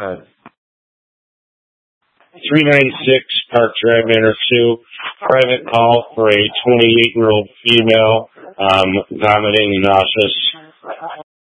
ahead. 396 Park Drive, Manor 2. Private call for a 28-year-old female vomiting and nauseous.